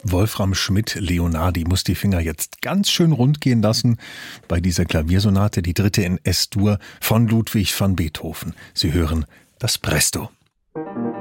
Wolfram Schmidt-Leonardi muss die Finger jetzt ganz schön rund gehen lassen bei dieser Klaviersonate, die 3. in S-Dur von Ludwig van Beethoven. Sie hören das Presto.